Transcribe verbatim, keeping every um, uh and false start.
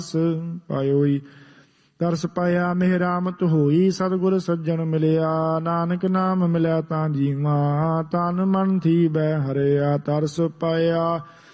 ਪਾਇਓਈ। ਤਰਸ ਪਾਇਆ ਮਿਹਰਾਮਤ ਹੋਈ, ਸਤਿਗੁਰ ਸੱਜਣ ਮਿਲਿਆ। ਨਾਨਕ ਨਾਮ ਮਿਲਿਆ ਤਾਂ ਜੀਵਾ, ਤਨ ਮਨ ਥੀ ਬੈ ਹਰਿਆ। ਤਰਸ ਪਾਇਆ